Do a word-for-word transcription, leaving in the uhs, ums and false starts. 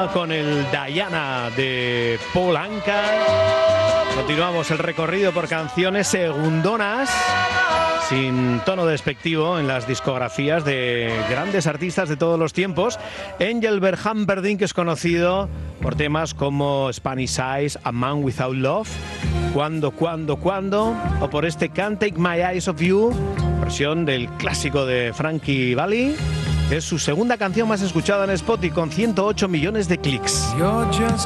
Diana con el Diana de Paul Anka. Continuamos el recorrido por canciones segundonas sin tono despectivo en las discografías de grandes artistas de todos los tiempos. Engelbert Humperdinck es conocido por temas como Spanish Eyes, A Man Without Love, Cuando, Cuando, Cuando, o por este Can't Take My Eyes Off You, versión del clásico de Frankie Valli, que es su segunda canción más escuchada en Spotify con ciento ocho millones de clics.